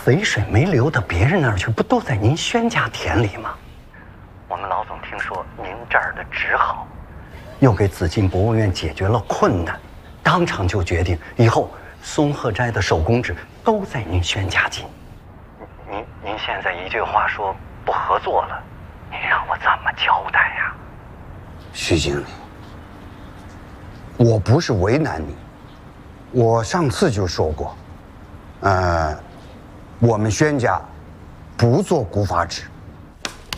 肥水没流到别人那儿去，不都在您宣家田里吗？我们老总听说您这儿的纸好，又给紫禁博物院解决了困难，当场就决定以后松鹤斋的手工纸都在您宣家进。您现在一句话说不合作了，您让我怎么交代呀？ 徐经理，我不是为难你，我上次就说过，我们宣家不做古法纸，